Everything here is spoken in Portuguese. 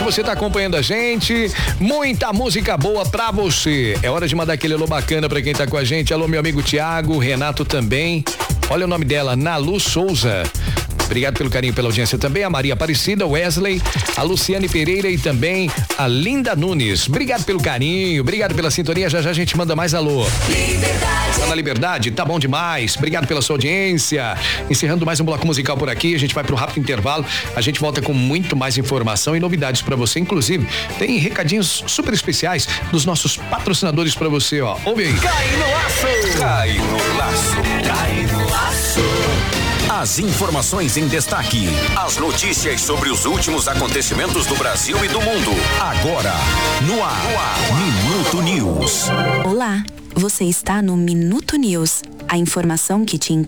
você tá acompanhando a gente. Muita música boa pra você. É hora de mandar aquele alô bacana pra quem tá com a gente. Alô, meu amigo Tiago, Renato também. Olha o nome dela, Nalu Souza. Obrigado pelo carinho, pela audiência também. A Maria Aparecida, Wesley, a Luciane Pereira e também a Linda Nunes. Obrigado pelo carinho, obrigado pela sintonia. Já já a gente manda mais alô. Liberdade. Tá na Liberdade? Tá bom demais. Obrigado pela sua audiência. Encerrando mais um bloco musical por aqui. A gente vai pro rápido intervalo. A gente volta com muito mais informação e novidades pra você. Inclusive, tem recadinhos super especiais dos nossos patrocinadores pra você, ó. Ouve aí. Cai no laço. Cai no laço. Cai no laço. As informações em destaque. As notícias sobre os últimos acontecimentos do Brasil e do mundo. Agora, no ar. Minuto News. Olá, você está no Minuto News. A informação que te